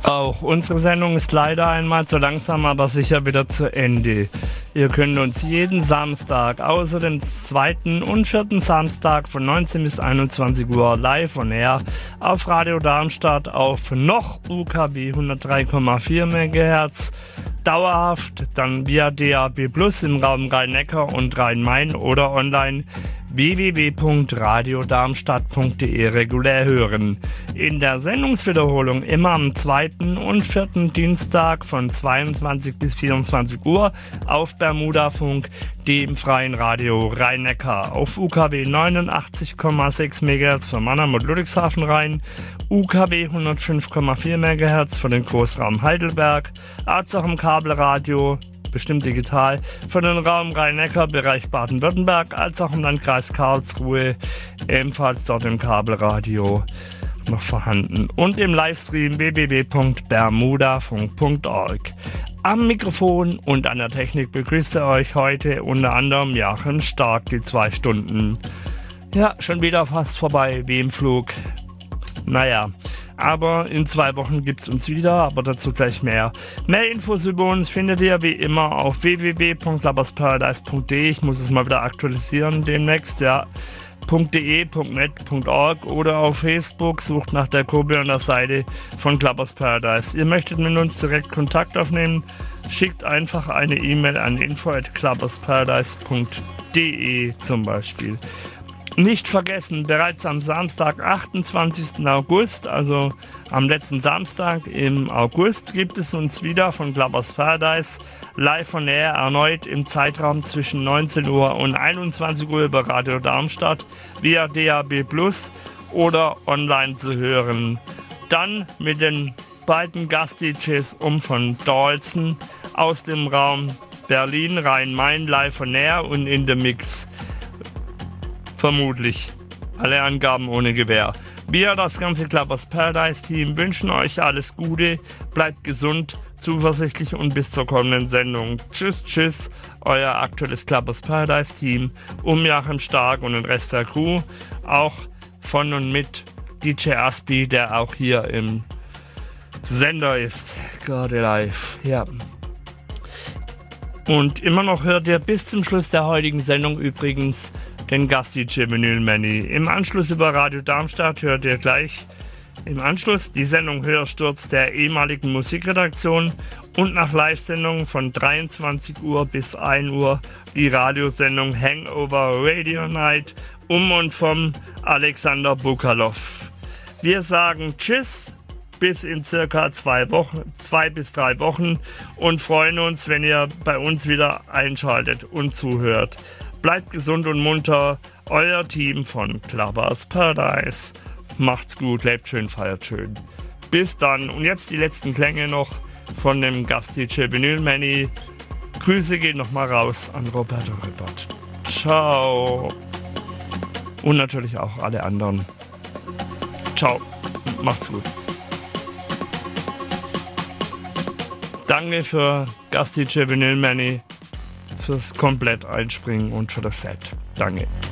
Auch unsere Sendung ist leider einmal so langsam, aber sicher wieder zu Ende. Ihr könnt uns jeden Samstag, außer den zweiten und vierten Samstag von 19 bis 21 Uhr live on air auf Radio Darmstadt auf noch UKW 103,4 MHz, dauerhaft dann via DAB+ im Raum Rhein-Neckar und Rhein-Main oder online www.radiodarmstadt.de regulär hören. In der Sendungswiederholung immer am zweiten und vierten Dienstag von 22 bis 24 Uhr auf Bermudafunk, dem freien Radio Rhein-Neckar, auf UKW 89,6 MHz für Mannheim und Ludwigshafen Rhein, UKW 105,4 MHz für den Großraum Heidelberg, als auch im Kabelradio, bestimmt digital, für den Raum Rhein-Neckar, Bereich Baden-Württemberg, als auch im Landkreis Karlsruhe, ebenfalls dort im Kabelradio noch vorhanden. Und im Livestream www.bermudafunk.org. Am Mikrofon und an der Technik begrüße euch heute unter anderem Joachim Stark, die 2 Stunden. Ja, schon wieder fast vorbei, wie im Flug. Naja, aber in 2 Wochen gibt's uns wieder, aber dazu gleich mehr. Mehr Infos über uns findet ihr wie immer auf www.loversparadise.de. Ich muss es mal wieder aktualisieren demnächst, ja. .de, .net, .org oder auf Facebook, sucht nach der Gruppe an der Seite von Clubbers Paradise. Ihr möchtet mit uns direkt Kontakt aufnehmen, schickt einfach eine E-Mail an info@clubbersparadise.de zum Beispiel. Nicht vergessen, bereits am Samstag, 28. August, also am letzten Samstag im August, gibt es uns wieder von Clubbers Paradise live on air erneut im Zeitraum zwischen 19 Uhr und 21 Uhr über Radio Darmstadt via DAB+ oder online zu hören. Dann mit den beiden Gast-DJs von Dalton aus dem Raum Berlin, Rhein-Main live on air und in the Mix. Vermutlich. Alle Angaben ohne Gewähr. Wir, das ganze Clubbers Paradise Team, wünschen euch alles Gute, bleibt gesund, zuversichtlich und bis zur kommenden Sendung. Tschüss, tschüss, euer aktuelles Clubbers Paradise Team, Joachim Stark und den Rest der Crew, auch von und mit DJ Aspi, der auch hier im Sender ist, gerade live, ja. Und immer noch hört ihr bis zum Schluss der heutigen Sendung übrigens den Gast-DJ Vinyl Manny. Im Anschluss über Radio Darmstadt hört ihr gleich im Anschluss die Sendung Hörsturz der ehemaligen Musikredaktion und nach Live-Sendungen von 23 Uhr bis 1 Uhr die Radiosendung Hangover Radio Night und vom Alexander Bukalov. Wir sagen Tschüss bis in circa 2 bis 3 Wochen und freuen uns, wenn ihr bei uns wieder einschaltet und zuhört. Bleibt gesund und munter, euer Team von Clubbers Paradise. Macht's gut, lebt schön, feiert schön. Bis dann. Und jetzt die letzten Klänge noch von dem Gast-DJ Vinyl Manny. Grüße gehen nochmal raus an Roberto Rippert. Ciao. Und natürlich auch alle anderen. Ciao. Macht's gut. Danke für Gast-DJ Vinyl Manny, fürs komplett Einspringen und für das Set. Danke.